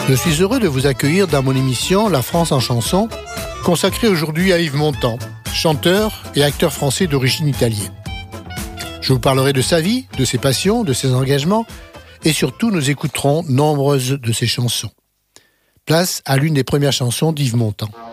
Je suis heureux de vous accueillir dans mon émission La France en chanson, consacrée aujourd'hui à Yves Montand, chanteur et acteur français d'origine italienne. Je vous parlerai de sa vie, de ses passions, de ses engagements et surtout nous écouterons nombreuses de ses chansons. Place à l'une des premières chansons d'Yves Montand.